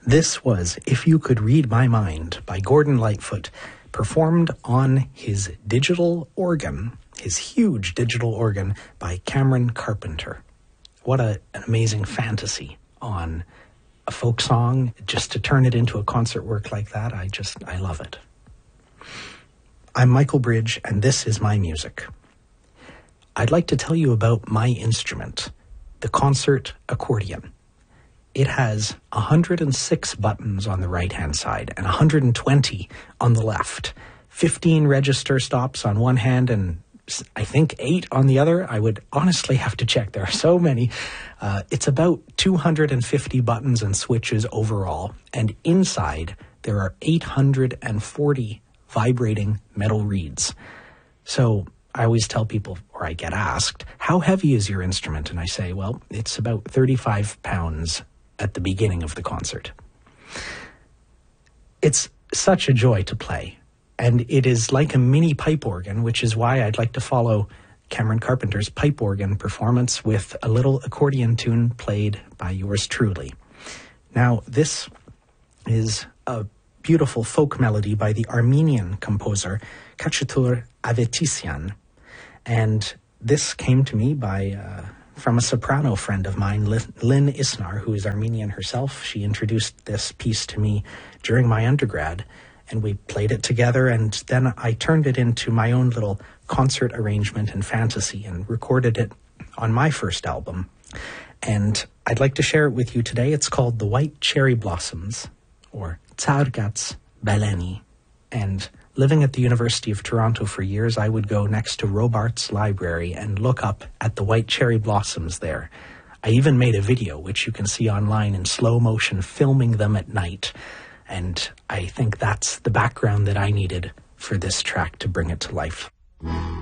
This was If You Could Read My Mind by Gordon Lightfoot, performed on his digital organ, his huge digital organ, by Cameron Carpenter. What an amazing fantasy on a folk song. Just to turn it into a concert work like that, I love it. I'm Michael Bridge, and this is my music. I'd like to tell you about my instrument, the concert accordion. It has 106 buttons on the right-hand side and 120 on the left. 15 register stops on one hand and I think 8 on the other. I would honestly have to check. There are so many. It's about 250 buttons and switches overall. And inside, there are 840 vibrating metal reeds. So I always tell people, or I get asked, how heavy is your instrument? And I say, well, it's about 35 pounds at the beginning of the concert. It's such a joy to play, and it is like a mini pipe organ, which is why I'd like to follow Cameron Carpenter's pipe organ performance with a little accordion tune played by yours truly. Now, this is a beautiful folk melody by the Armenian composer Khachatur Avetisyan, and this came to me from a soprano friend of mine, Lynn Isnar, who is Armenian herself. She introduced this piece to me during my undergrad, and we played it together, and then I turned it into my own little concert arrangement and fantasy and recorded it on my first album. And I'd like to share it with you today. It's called The White Cherry Blossoms, or Tsargats Baleni. And living at the University of Toronto for years, I would go next to Robarts Library and look up at the white cherry blossoms there. I even made a video, which you can see online in slow motion, filming them at night. And I think that's the background that I needed for this track to bring it to life.